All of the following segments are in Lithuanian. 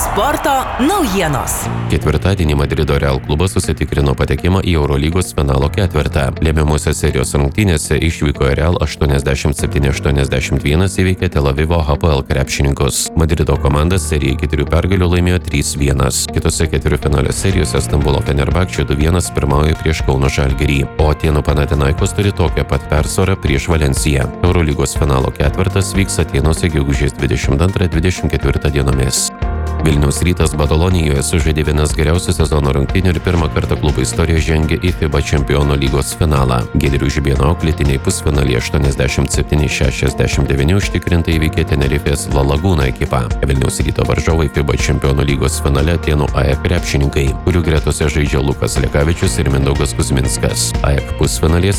Sporto naujienos. Ketvirtadienį Madrido Real klubas susitikrino patekimą į Eurolygos finalo ketvertą. Lemiamose serijos rungtynėse išvykoje Real 87-81 įveikė Tel Avivo HPL krepšininkus. Madrido komanda seriją 4 pergalių laimėjo 3-1. Kitose ketvirtfinalio serijose Stambulo Fenerbahčė 2-1 pirmauja prieš Kauno Žalgirį, o Atėnų Panathinaikos turi tokią pat persvarą prieš Valenciją. Eurolygos finalo ketvertas vyks Atėnuose gegužės 22-24 dienomis. Vilniaus Rytas Badalonijoje sužaidė vienas geriausių sezono rungtynių ir pirmą kartą klubo istorijoje žengė į FIBA Čempionų lygos finalą. Giedrių Žibėno auklėtiniai pusfinalyje 87-69 užtikrintai įveikė Tenerifės La Laguna ekipą. Vilniaus Ryto varžovai FIBA Čempionų lygos finale Atėnų AEK krepšininkai, kurių gretose žaidžia Lukas Lekavičius ir Mindaugas Kuzminskas. AEK pusfinalyje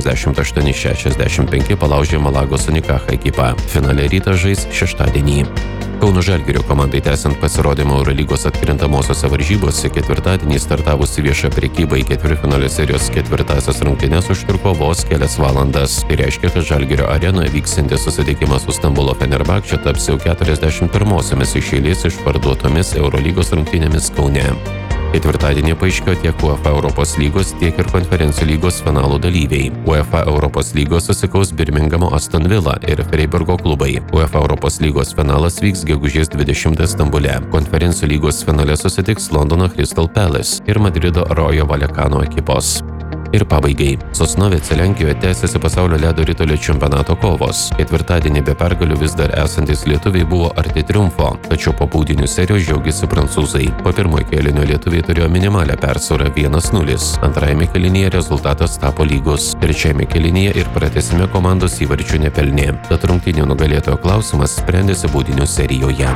78-65 palaužė Malagos Unicaja ekipą. Finale Rytas žais šeštadienį. Kauno Žalgirio komandai tęsiant pasirodymą Eurolygos atkrintamosiose varžybose ketvirtadienį startavusi vieša prekyba į ketvirtfinalio serijos ketvirtąsias rungtynes užtruko vos kelias valandas. Tai reiškia, kad Žalgirio arenoje vyksiantis susitikimas su Stambulo Fenerbahčė taps jau 41-osiomis iš eilės išparduotomis Eurolygos rungtynėmis Kaune. Ketvirtadienį paaiškėjo tiek UEFA Europos lygos, tiek ir konferencijų lygos finalų dalyviai. UEFA Europos lygos susikaus Birmingamo Aston Villa ir Freiburgo klubai. UEFA Europos lygos finalas vyks gegužės 20 Stambule. Konferencijų lygos finale susitiks Londono Crystal Palace ir Madrido Rayo Vallecano ekipos. Ir pabaigai. Sosnovice Lenkijoje tęsiasi pasaulio ledo ritulio čempionato kovos. Ketvirtadienį be pergalių vis dar esantis lietuviai buvo arti triumfo, tačiau po baudinių serijos džiaugėsi prancūzai. Po pirmojo kėlinio lietuviai turėjo minimalią persvarą 1-0. Antrajame kėlinyje rezultatas tapo lygus. Trečiajame kėlinyje ir pratęsime komandos įvarčių nepelnė. Tad rungtynių nugalėtojo klausimas sprendėsi baudinių serijoje.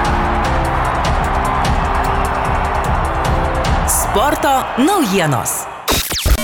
Sporto naujienos.